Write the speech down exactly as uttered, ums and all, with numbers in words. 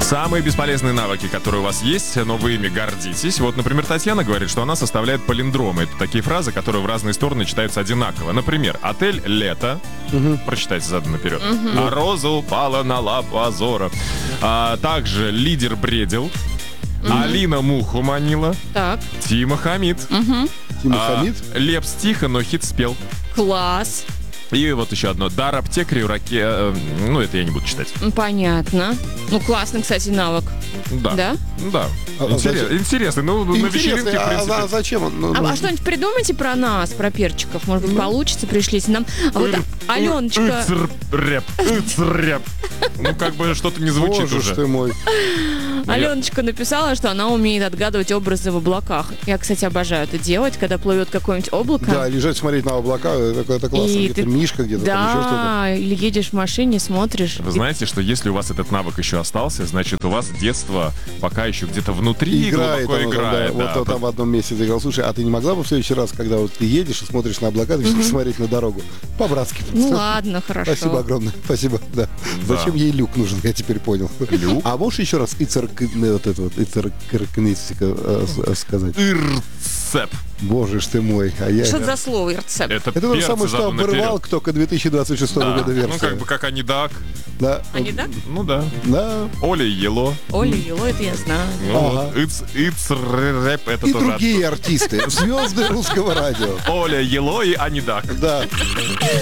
Самые бесполезные навыки, которые у вас есть, но вы ими гордитесь. Вот, например, Татьяна говорит, что она составляет палиндромы. Это такие фразы, которые в разные стороны читаются одинаково. Например, отель «Лето». Угу. Прочитайте задом наперед. Угу. А роза упала на лапу Азора. А также лидер бредил. Угу. Алина муху манила. Так. Тима Хамид. Угу. Тима а, Хамид? Лепс тихо, но хит спел. Класс. И вот еще одно. Дар аптекарю раке... э, Ну, это я не буду читать. Понятно. Ну, классный, кстати, навык. Да. Да? Да. А, Интерес, зачем? интересный. Ну, на вечеринке, в а, принципе. а зачем он? Ну, А, ну, а что-нибудь придумайте про нас, про перчиков? Может быть, получится, пришлите нам. А вот Аленочка... Ыцр-рэп, ыцр-рэп. Ну, как бы что-то не звучит Боже уже. ж ты мой. Аленочка написала, что она умеет отгадывать образы в облаках. Я, кстати, обожаю это делать, когда плывет какое-нибудь облако. Да, лежать, смотреть на облака, это, это классно. И Где-то ты- мишка, где-то там еще что-то. Да, или едешь в машине, смотришь. Вы и- знаете, что если у вас этот навык еще остался, значит, у вас детство пока еще где-то внутри Играет, глубоко оно там, да, играет. вот да. там, там в одном месте ты играл. Слушай, а ты не могла бы в следующий раз, когда вот ты едешь и смотришь на облака, ты mm смотреть на дорогу? По-братски. Ну ладно, хорошо. Спасибо огромное. Спасибо, да. Да. Зачем ей люк нужен, я теперь понял. Люк? А можешь еще раз ицер, вот это вот, ицеркаркнистика э, с- сказать? Ирцеп. Боже ж ты мой. А я... Что это за слово, рецепт? Это, Это то же перцы самое, что задом наперед. оборвал только две тысячи двадцать шестого Да. года версия. Ну, как бы, как они так. Да. Они, да? Ну, да. Да. Оля и Ело. Оля, Ело, это я знаю. Ну, Ага. вот. Иц, Ицр-рэп, это И тоже другие артисты, звезды русского радио. оттуда. Оля, Ело и Анидак. Да.